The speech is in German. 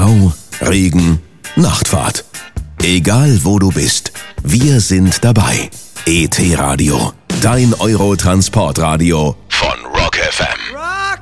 Stau, Regen, Nachtfahrt. Egal wo du bist, wir sind dabei. ET Radio, dein Euro-Transportradio von Rock FM. Rock